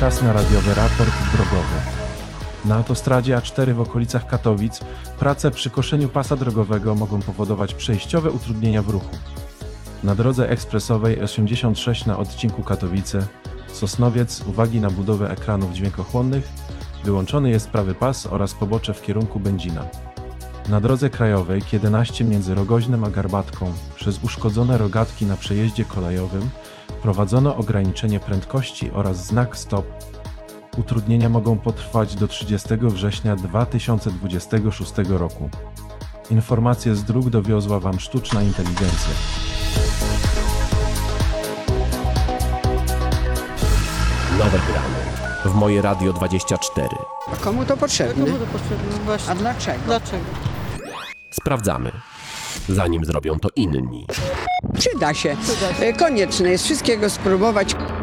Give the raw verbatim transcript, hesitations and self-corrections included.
Czas na radiowy raport drogowy. Na autostradzie A cztery w okolicach Katowic prace przy koszeniu pasa drogowego mogą powodować przejściowe utrudnienia w ruchu. Na drodze ekspresowej osiemdziesiąt sześć na odcinku Katowice-Sosnowiec z uwagi na budowę ekranów dźwiękochłonnych wyłączony jest prawy pas oraz pobocze w kierunku Będzina. Na drodze krajowej K jedenaście między Rogoźnem a Garbatką przez uszkodzone rogatki na przejeździe kolejowym wprowadzono ograniczenie prędkości oraz znak stop. Utrudnienia mogą potrwać do trzydziestego września dwa tysiące dwudziestego szóstego roku. Informacje z dróg dowiozła Wam sztuczna inteligencja. Nowe gramy w Moje Radio dwadzieścia cztery. A komu to potrzebne? Komu to potrzebne? Właśnie. A dlaczego? Dlaczego? Sprawdzamy, zanim zrobią to inni. Przyda się. Przyda się. E, Konieczne jest wszystkiego spróbować.